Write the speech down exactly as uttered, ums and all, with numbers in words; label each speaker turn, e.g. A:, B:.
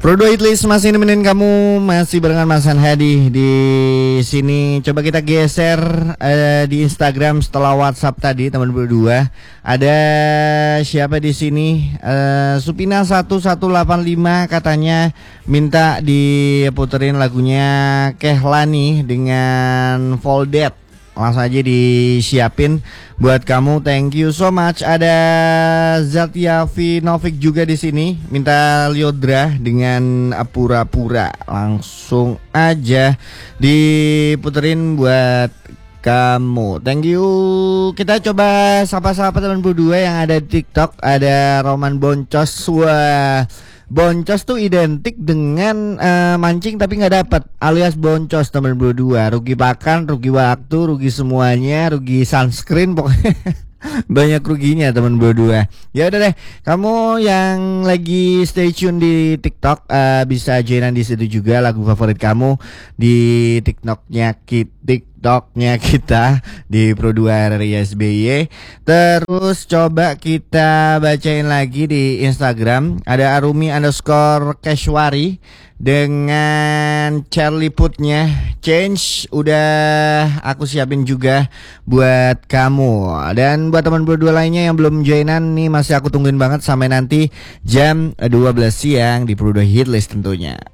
A: Pro dua Hitlist masih nemenin kamu, masih barengan Mas Hadi di sini. Coba kita geser uh, di Instagram setelah WhatsApp tadi teman berdua. Ada siapa di sini? Uh, Supina satu satu delapan lima katanya minta diputerin lagunya Kehlani dengan Folded. Langsung aja disiapin buat kamu. Thank you so much. Ada Zatya Vinovic juga di sini minta Liodra dengan Pura-Pura. Langsung aja diputerin buat kamu. Thank you. Kita coba sapa-sapa teman berdua yang ada di TikTok. Ada Roman Boncos. Wah, boncos tuh identik dengan uh, mancing tapi nggak dapat, alias boncos teman berdua. Rugi pakan, rugi waktu, rugi semuanya, rugi sunscreen, pokoknya banyak ruginya teman berdua. Ya udah deh, kamu yang lagi stay tune di TikTok uh, bisa joinan di situ juga lagu favorit kamu di TikToknya kita. TikToknya kita di Pro dua R I S B Y. Terus coba kita bacain lagi di Instagram. Ada Arumi underscore Keshwari dengan Charlie Putnya Change. Udah aku siapin juga buat kamu. Dan buat teman berdua lainnya yang belum joinan nih, masih aku tungguin banget sampai nanti jam dua belas siang di Pro dua Hitlist tentunya.